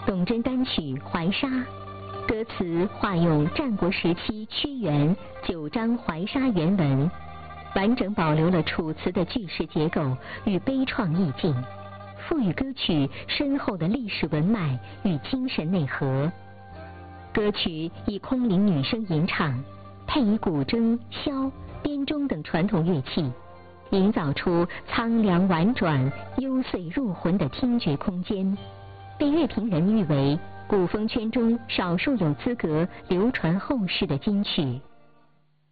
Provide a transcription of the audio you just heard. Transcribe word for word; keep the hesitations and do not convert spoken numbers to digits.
董贞单曲《怀沙》，歌词化用战国时期屈原《九章怀沙》原文，完整保留了楚辞的句式结构与悲怆意境，赋予歌曲深厚的历史文脉与精神内核。歌曲以空灵女声吟唱，配以古筝、箫、编钟等传统乐器，营造出苍凉婉转、幽邃入魂的听觉空间，被乐评人誉为古风圈中少数有资格流传后世的金曲。